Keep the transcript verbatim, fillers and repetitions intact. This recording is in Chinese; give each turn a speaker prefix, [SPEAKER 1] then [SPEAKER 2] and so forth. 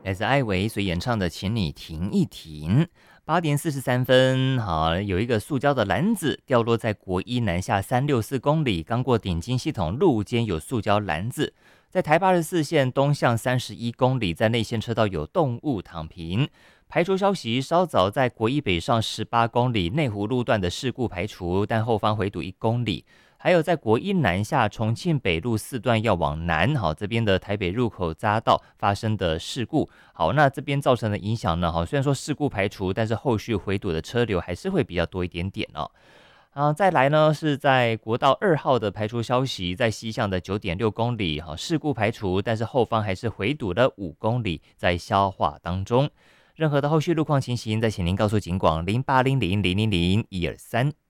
[SPEAKER 1] 来自艾维所演唱的《请你停一停》。八点四十三分，好，有一个塑胶的篮子掉落在国一南下三六四公里，刚过顶金系统路肩有塑胶篮子。在台八十四线东向三十一公里，在内线车道有动物躺平。排除消息，稍早在国一北上十八公里内湖路段的事故排除，但后方回堵一公里。还有在国一南下重庆北路四段要往南，好，这边的台北入口匝道发生的事故，好，那这边造成的影响呢，好，虽然说事故排除，但是后续回堵的车流还是会比较多一点点哦。啊，再来呢是在国道二号的排除消息，在西向的九点六公里，好，事故排除，但是后方还是回堵了五公里，在消化当中。任何的后续路况情形，再请您告诉警广零八零零零零零一二三。